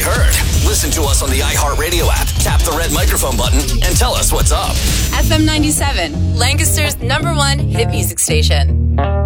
heard. Listen to us on the iHeartRadio app. Tap the red microphone button and tell us what's up. FM 97, Lancaster's #1 hit music station.